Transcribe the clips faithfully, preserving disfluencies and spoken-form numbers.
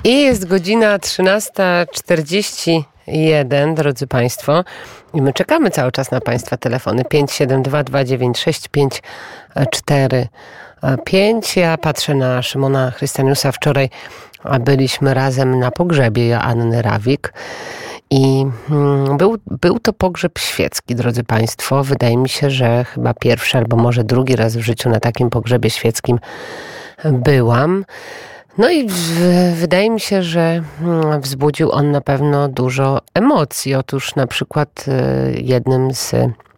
I jest godzina trzynasta czterdzieści jeden, drodzy Państwo. I my czekamy cały czas na Państwa telefony. pięć siedem dwa dwa dziewięć sześć pięć cztery pięć. Ja patrzę na Szymona Chrystianiusa. Wczoraj byliśmy razem na pogrzebie Joanny Rawik. I był, był to pogrzeb świecki, drodzy Państwo. Wydaje mi się, że chyba pierwszy albo może drugi raz w życiu na takim pogrzebie świeckim byłam. No i w, wydaje mi się, że wzbudził on na pewno dużo emocji. Otóż na przykład jednym z,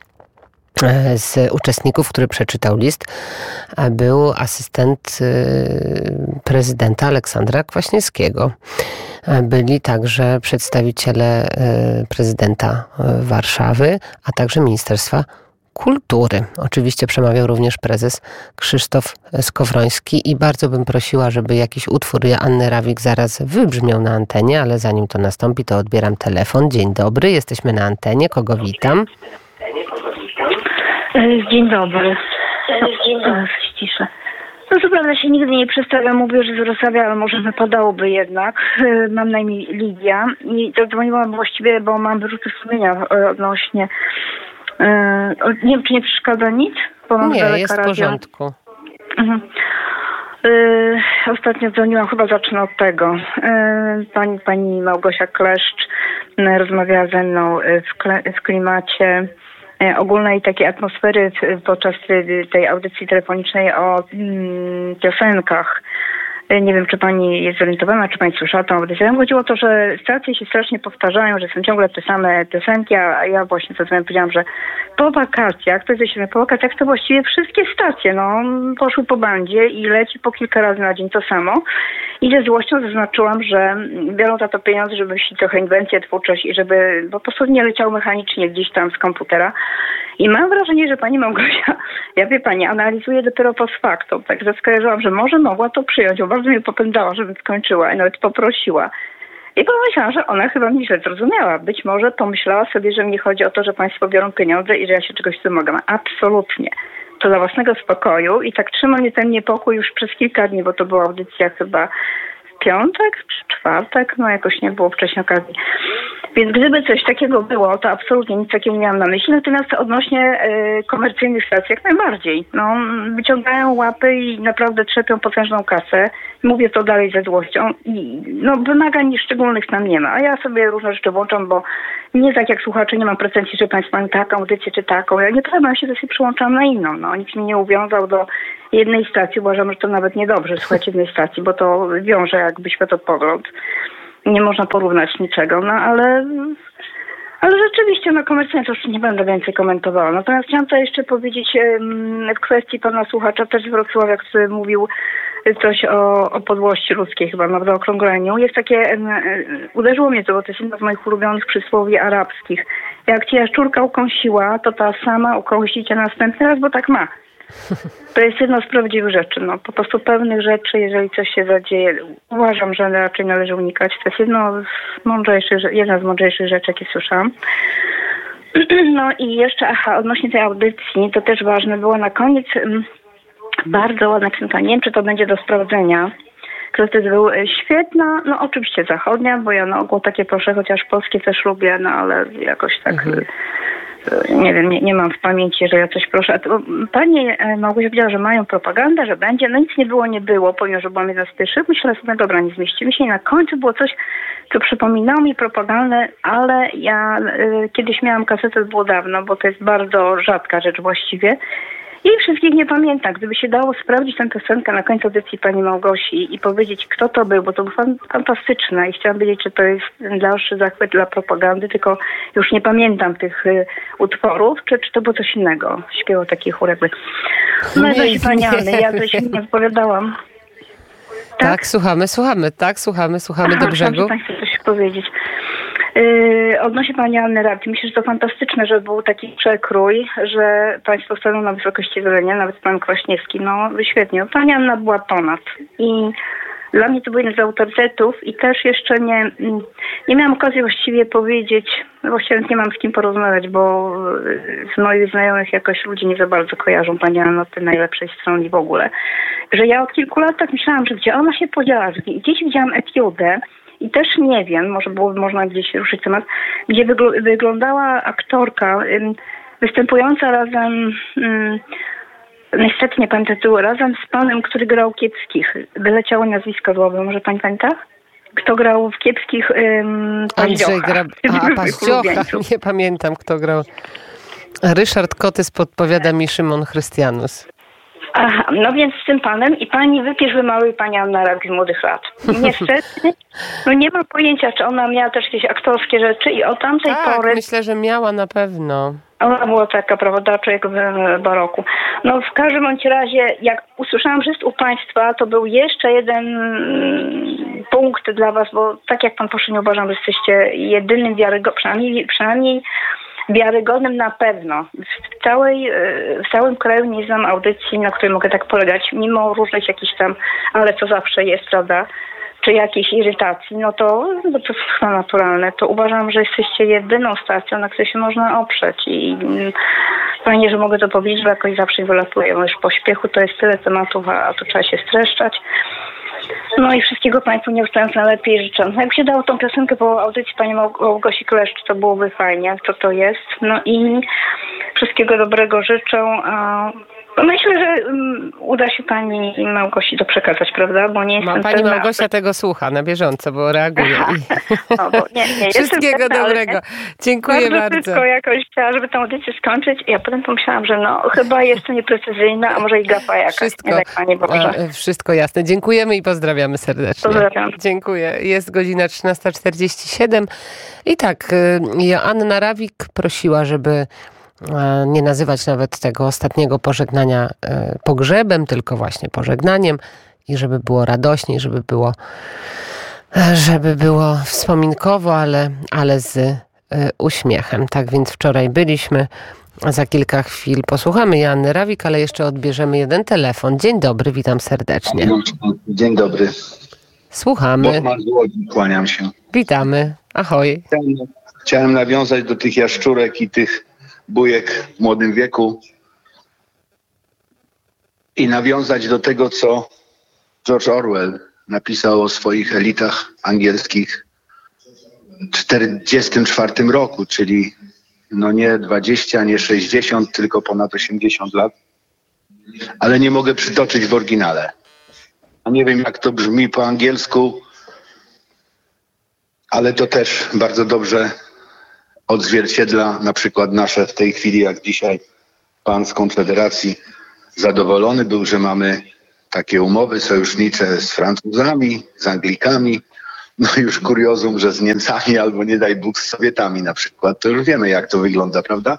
z uczestników, który przeczytał list, był asystent prezydenta Aleksandra Kwaśniewskiego. Byli także przedstawiciele prezydenta Warszawy, a także Ministerstwa Kultury. Oczywiście przemawiał również prezes Krzysztof Skowroński i bardzo bym prosiła, żeby jakiś utwór Joanny Rawik zaraz wybrzmiał na antenie, ale zanim to nastąpi, to odbieram telefon. Dzień dobry, jesteśmy na antenie. Kogo witam? Dzień dobry. Dzień dobry. Ściszę. No co prawda się nigdy nie przedstawiam, mówię, że z Wrocławia, ale może wypadałoby jednak. Mam na imię Lidia i zadzwoniłam właściwie, bo mam wyrzuty sumienia odnośnie... Nie wiem, czy nie przeszkadza nic? Bo mam nie, jest w porządku. Mhm. Yy, ostatnio dzwoniłam, chyba zacznę od tego. Yy, pani, pani Małgosia Kleszcz yy, rozmawiała ze mną w, kle, w klimacie yy, ogólnej takiej atmosfery w, podczas tej, tej audycji telefonicznej o yy, piosenkach. Nie wiem, czy pani jest zorientowana, czy pani słyszała tą audycję. Chodziło o to, że stacje się strasznie powtarzają, że są ciągle te same piosenki, a ja właśnie co powiedziałam, że po wakacjach, to jesteśmy po wakacjach, to właściwie wszystkie stacje, no, poszły po bandzie i leci po kilka razy na dzień to samo. I ze złością zaznaczyłam, że biorą za to pieniądze, żeby się trochę inwencję, twórczość i żeby po prostu nie leciał mechanicznie gdzieś tam z komputera. I mam wrażenie, że pani Małgosia, ja wie pani, analizuje dopiero post factum. Także skojarzyłam, że może mogła to przyjąć, bo bardzo mnie popędzała, żebym skończyła i nawet poprosiła. I pomyślałam, że ona chyba mnie źle zrozumiała. Być może pomyślała sobie, że mnie chodzi o to, że państwo biorą pieniądze i że ja się czegoś wymagam. Absolutnie. To dla własnego spokoju i tak trzyma mnie ten niepokój już przez kilka dni, bo to była audycja chyba w piątek czy czwartek, no jakoś nie było wcześniej okazji. Więc gdyby coś takiego było, to absolutnie nic takiego nie miałam na myśli. Natomiast odnośnie y, komercyjnych stacji jak najbardziej. No, wyciągają łapy i naprawdę trzepią potężną kasę. Mówię to dalej ze złością. I no, wymagań szczególnych tam nie ma. A ja sobie różne rzeczy włączam, bo nie tak jak słuchacze, nie mam pretensji, że państwo mają taką audycję czy taką. Ja nie podobam się, to się przyłączam na inną. No, nikt mnie nie uwiązał do jednej stacji. Uważam, że to nawet niedobrze słuchać jednej stacji, bo to wiąże jakby światopogląd. Nie można porównać niczego, no ale, ale rzeczywiście no komercyjnie to już nie będę więcej komentowała. Natomiast chciałam to jeszcze powiedzieć w kwestii pana słuchacza też z Wrocławia, który mówił coś o, o podłości ludzkiej chyba na zaokrągleniu. Jest takie, uderzyło mnie to, bo to jest jedno z moich ulubionych przysłowi arabskich. Jak cię jaszczurka ukąsiła, to ta sama ukąsi cię następny raz, bo tak ma. To jest jedno z prawdziwych rzeczy. No, po prostu pewnych rzeczy, jeżeli coś się zadzieje, uważam, że raczej należy unikać. To jest jedno z mądrzejszych, jedna z mądrzejszych rzeczy, jakie słyszałam. No i jeszcze, aha, odnośnie tej audycji, to też ważne było na koniec bardzo ładna piosenka. Nie wiem, czy to będzie do sprawdzenia. Która to był świetna, no oczywiście zachodnia, bo ja na ogół takie proszę, chociaż polskie też lubię, no ale jakoś tak... Mhm. Nie wiem, nie, nie mam w pamięci, że ja coś proszę. Pani Małgosia powiedziała, że mają propagandę, że będzie. No nic nie było, nie było, pomimo, że byłam jedna z pierwszych. Myślałam sobie, dobra, nie zmieścimy się. I na końcu było coś, co przypominało mi propagandę, ale ja y, kiedyś miałam kasetę, to było dawno, bo to jest bardzo rzadka rzecz właściwie. I wszystkich nie pamiętam. Gdyby się dało sprawdzić tę piosenkę na końcu audycji pani Małgosi i powiedzieć, kto to był, bo to było fantastyczne i chciałam wiedzieć, czy to jest dalszy zachwyt dla propagandy, tylko już nie pamiętam tych y, utworów, czy, czy to było coś innego. Śpiewał taki chór jakby. No i wspaniale, ja coś nie odpowiadałam. Tak? tak, słuchamy, słuchamy, tak, słuchamy, słuchamy Aha, do brzegu. Aha, chcę coś powiedzieć. Yy, odnośnie pani Anny Rawik, myślę, że to fantastyczne, że był taki przekrój, że państwo staną na wysokości zadania, nawet pan Kwaśniewski, no świetnie. Pani Anna była ponad i Dla mnie to był jeden z autorytetów i też jeszcze nie, nie miałam okazji właściwie powiedzieć, no właściwie nie mam z kim porozmawiać, bo z moich znajomych jakoś ludzie nie za bardzo kojarzą Pani Anoty najlepszej strony w ogóle, że ja od kilku lat tak myślałam, że gdzie ona się podziała, że gdzieś widziałam etiudę i też nie wiem, może byłoby można gdzieś ruszyć temat, gdzie wygl- wyglądała aktorka ym, występująca razem... Ym, Niestety nie pamiętam tytułu. Razem z panem, który grał Kiepskich. Wyleciało nazwisko z głowy. Może pani pamięta? Kto grał w Kiepskich? Ym, Andrzej Grab... A, Paździocha. Nie pamiętam, kto grał. Ryszard Kotys podpowiada mi Szymon Chrystianus. Aha, no więc z tym panem i pani wypisz wymaluj pani Anna Rawik z młodych lat. Niestety, no nie mam pojęcia, czy ona miała też jakieś aktorskie rzeczy i od tamtej tak, pory... myślę, że miała na pewno. Ona była taka, prawda, człowiek w baroku. No w każdym bądź razie, jak usłyszałam, że jest u państwa, to był jeszcze jeden punkt dla was, bo tak jak pan poseł, uważam, że jesteście jedynym wiarygodnym, przynajmniej, przynajmniej wiarygodnym na pewno. W, całej, w całym kraju nie znam audycji, na której mogę tak polegać, mimo różnych jakichś tam, ale to zawsze jest, prawda, czy jakiejś irytacji, no to, no to jest chyba naturalne. To uważam, że jesteście jedyną stacją, na której się można oprzeć i fajnie, że mogę to powiedzieć, bo jakoś zawsze wylatuję. Już po śpiechu to jest tyle tematów, a, a tu trzeba się streszczać. No i wszystkiego Państwu nie ustając najlepiej życzę. Jakby się dało tą piosenkę po audycji Pani Małgosi Kleszcz, to byłoby fajnie, co to jest. No i wszystkiego dobrego życzę. Myślę, że um, uda się Pani Małgosi to przekazać, prawda? Bo nie jestem Ma Pani Małgosia pewna... tego słucha na bieżąco, bo reaguje. no, bo nie, nie, wszystkiego pewna, dobrego. Nie. Dziękuję bardzo. Bardzo tylko jakoś chciała, żeby tę audycję skończyć. Ja potem pomyślałam, że no chyba jest to nieprecyzyjna, a może i gafa jakaś. Wszystko, nie, tak, Pani Boże. Wszystko jasne. Dziękujemy i pozdrawiamy serdecznie. Pozdrawiam. Dziękuję. Jest godzina trzynasta czterdzieści siedem i tak, Joanna Rawik prosiła, żeby nie nazywać nawet tego ostatniego pożegnania pogrzebem, tylko właśnie pożegnaniem i żeby było radośniej, żeby było żeby było wspominkowo, ale, ale z uśmiechem. Tak więc wczoraj byliśmy, za kilka chwil posłuchamy Joanny Rawik, ale jeszcze odbierzemy jeden telefon. Dzień dobry, witam serdecznie. Dzień dobry. Słuchamy. Botman z Łodzi, kłaniam się. Witamy, ahoj. Chciałem, chciałem nawiązać do tych jaszczurek i tych bujek w młodym wieku i nawiązać do tego, co George Orwell napisał o swoich elitach angielskich w czterdziestym czwartym roku, czyli no nie dwadzieścia, nie sześćdziesiąt, tylko ponad osiemdziesiąt lat. Ale nie mogę przytoczyć w oryginale. A nie wiem, jak to brzmi po angielsku, ale to też bardzo dobrze odzwierciedla na przykład nasze w tej chwili, jak dzisiaj pan z Konfederacji zadowolony był, że mamy takie umowy sojusznicze z Francuzami, z Anglikami, no już kuriozum, że z Niemcami albo nie daj Bóg z Sowietami na przykład. To już wiemy, jak to wygląda, prawda?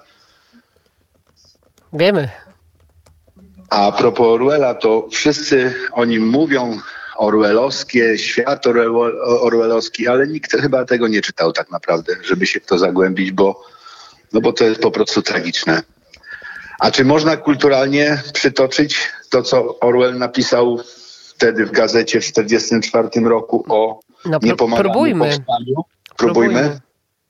Wiemy. A propos Orwella, to wszyscy o nim mówią, orwellowskie, świat orwellowski, ale nikt chyba tego nie czytał tak naprawdę, żeby się w to zagłębić, bo, no bo to jest po prostu tragiczne. A czy można kulturalnie przytoczyć to, co Orwell napisał wtedy w gazecie w czterdziestym czwartym roku o no, niepomaganiu próbujmy. powstaniu? Próbujmy. Próbujmy.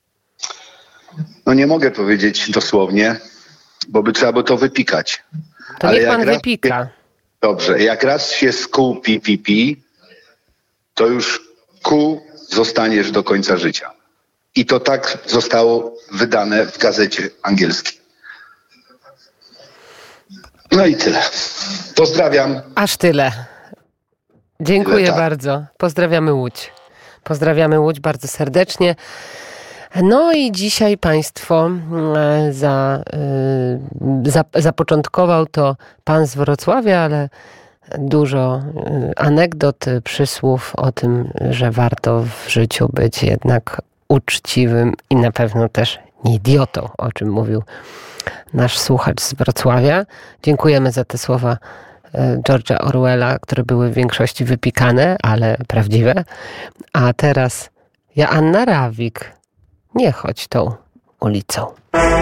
No nie mogę powiedzieć dosłownie, bo by trzeba było to wypikać. To ale niech pan raz... wypika. Dobrze, jak raz się skuł P P P, to już Q zostaniesz do końca życia. I to tak zostało wydane w gazecie angielskiej. No i tyle. Pozdrawiam. Aż tyle. Dziękuję tyle, tak. bardzo. Pozdrawiamy Łódź. Pozdrawiamy Łódź bardzo serdecznie. No i dzisiaj państwo za, za, zapoczątkował to pan z Wrocławia, ale dużo anegdot, przysłów o tym, że warto w życiu być jednak uczciwym i na pewno też nie idiotą, o czym mówił nasz słuchacz z Wrocławia. Dziękujemy za te słowa George'a Orwella, które były w większości wypikane, ale prawdziwe. A teraz Joanna Rawik. Nie chodź tą ulicą.